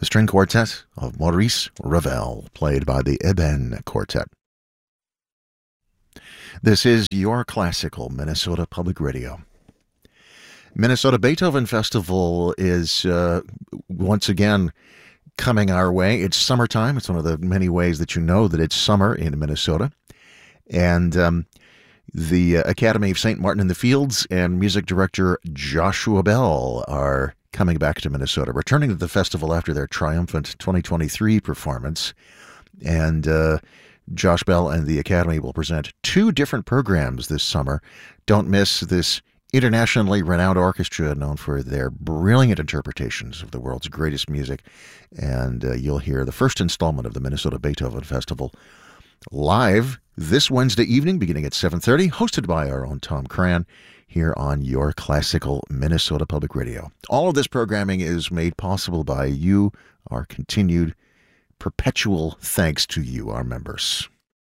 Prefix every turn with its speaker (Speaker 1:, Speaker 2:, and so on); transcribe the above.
Speaker 1: the string quartet of Maurice Ravel, played by the Eben Quartet. This is your classical Minnesota Public Radio. Minnesota Beethoven Festival is once again coming our way. It's summertime. It's one of the many ways that you know that it's summer in Minnesota. And the Academy of St. Martin in the Fields and music director Joshua Bell are coming back to Minnesota, returning to the festival after their triumphant 2023 performance. And Josh Bell and the Academy will present two different programs this summer. Don't miss this internationally renowned orchestra known for their brilliant interpretations of the world's greatest music. And you'll hear the first installment of the Minnesota Beethoven Festival live this Wednesday evening, beginning at 7:30, hosted by our own Tom Cran, here on your classical Minnesota Public Radio. All of this programming is made possible by you, our continued perpetual thanks to you, our members.